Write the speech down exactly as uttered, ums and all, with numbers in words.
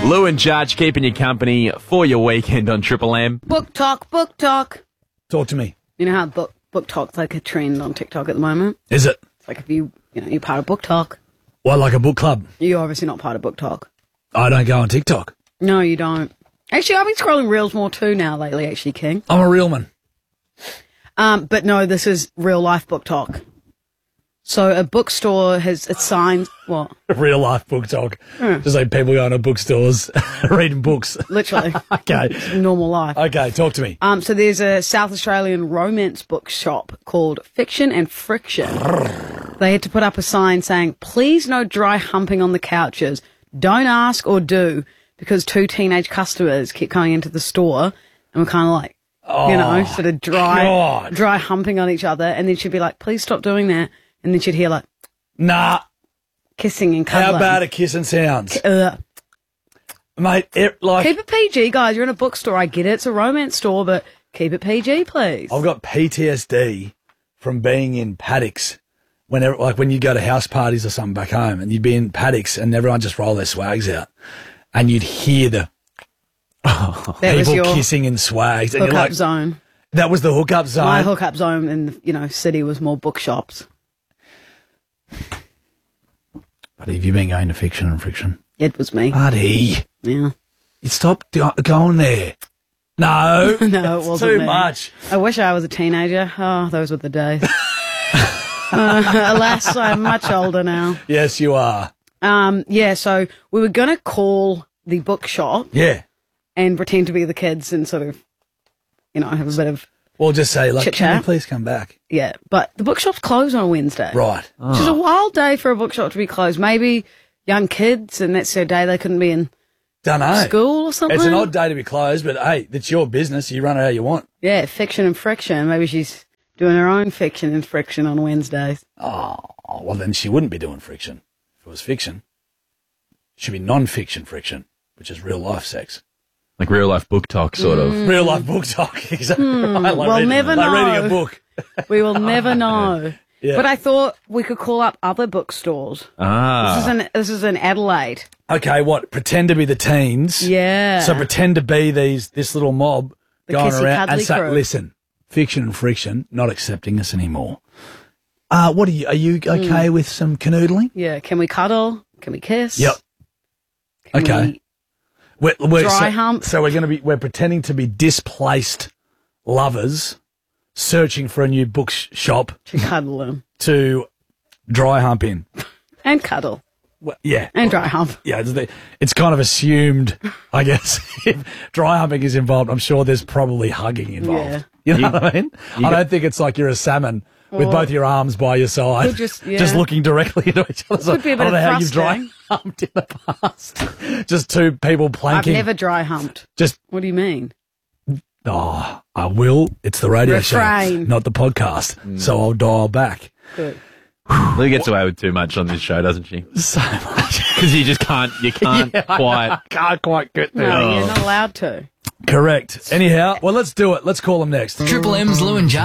Lou and Judge keeping you company for your weekend on Triple M. Book talk, book talk. Talk to me. You know how book book talk's like a trend on TikTok at the moment? Is it? It's like if you, you know, you're part of book talk. Well, like a book club. You're obviously not part of book talk. I don't go on TikTok. No, you don't. Actually, I've been scrolling reels more too now lately, actually, King. I'm a real man. Um, but no, this is real life book talk. So a bookstore has its signs. What? Real life book talk. Mm. Just like people going to bookstores reading books. Literally. Okay. It's normal life. Okay, talk to me. Um, so there's a South Australian romance bookshop called Fiction and Friction. They had to put up a sign saying, please no dry humping on the couches. Don't ask or do, because two teenage customers kept coming into the store and were kind of like, oh, you know, sort of dry, God. dry humping on each other. And then she'd be like, please stop doing that. And then she'd hear like, nah, kissing and cuddling. how bad are kissing sounds? Uh, Mate, it, like... keep it P G, guys. You're in a bookstore. I get it. It's a romance store, but keep it P G, please. I've got P T S D from being in paddocks. Whenever, like when you go to house parties or something back home and you'd be in paddocks and everyone just roll their swags out and you'd hear the oh, people kissing in swags. And hookup you're like, zone. That was the hookup zone? My hookup zone in the, you know, city was more bookshops. Buddy, have you been going to Fiction and Friction? It was me. Buddy. Yeah. You stopped go- going there. No. No, it wasn't too me. much. I wish I was a teenager. Oh, those were the days. uh, alas, I'm much older now. Yes, you are. Um, yeah, so we were going to call the bookshop. Yeah. And pretend to be the kids and sort of, you know, have a bit of... Well, just say, like, chit-chat. can you please come back? Yeah, but the bookshop's closed on a Wednesday. Right. Oh. Which is a wild day for a bookshop to be closed. Maybe young kids, and that's their day they couldn't be in Dunno. school or something. It's an odd day to be closed, but hey, it's your business. You run it how you want. Yeah, Fiction and Friction. Maybe she's doing her own Fiction and Friction on Wednesdays. Oh, well, then she wouldn't be doing friction if it was fiction. It should be non-fiction friction, which is real life sex. Like real life book talk, sort of. Real life book talk, exactly. Hmm. Like We'll reading, never like know. reading a book. We will never know. Yeah. But I thought we could call up other bookstores. Ah. This is in, this is in Adelaide. Okay, what? Pretend to be the teens. Yeah. So pretend to be these this little mob The going kissy around and cuddly say, crew. listen, Fiction and Friction not accepting us anymore. Uh, what are you? Are you okay Mm. with some canoodling? Yeah. Can we cuddle? Can we kiss? Yep. Can Okay. we- We're, we're, Dry so, hump. So we're going to be, we're pretending to be displaced lovers searching for a new bookshop to cuddle them. to dry hump in. And cuddle. Well, yeah. And dry hump. Yeah, it's, the, it's kind of assumed, I guess, if dry humping is involved, I'm sure there's probably hugging involved. Yeah. You know You- what I mean? I don't think it's like you're a salmon with Or- both your arms by your side, Could just- yeah. just looking directly into each other. Could be a I bit don't know of how you've dry thrusting. humped in the past. Just two people I've planking. never dry humped. Just What do you mean? Oh, I will. It's the radio Refrain. show, not the podcast. So I'll dial back. Good. Lou gets away with too much on this show, doesn't she? So much. Because you just can't, you can't quite. Can't quite get there. No, you're not allowed to. Correct. Anyhow, well, let's do it. Let's call them next. Triple M's Lou and Judge.